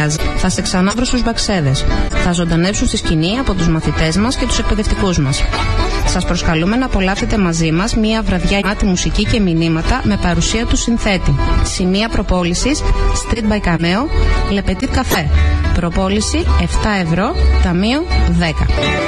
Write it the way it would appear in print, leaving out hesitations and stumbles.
Jazz θα σε ξανάβρω στους Μπαξέδες. Θα ζωντανέψουν στη σκηνή από τους μαθητές μας και τους εκπαιδευτικούς μας. Σας προσκαλούμε να απολαύσετε μαζί μας μια βραδιά γεμάτη μουσική και μηνύματα με παρουσία του συνθέτη. Σημεία προπόλησης Street by Cameo, Le Petit Café. Προπόληση 7 ευρώ, ταμείο 10.